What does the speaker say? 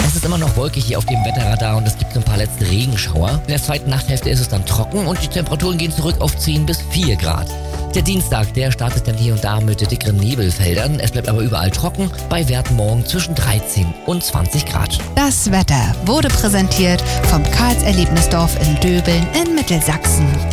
Es ist immer noch wolkig hier auf dem Wetterradar und es gibt so ein paar letzte Regenschauer. In der zweiten Nachthälfte ist es dann trocken und die Temperaturen gehen zurück auf 10 bis 4 Grad. Der Dienstag, der startet dann hier und da mit dickeren Nebelfeldern. Es bleibt aber überall trocken, bei Werten morgen zwischen 13 und 20 Grad. Das Wetter wurde präsentiert vom Karls Erlebnisdorf in Döbeln in Mittelsachsen.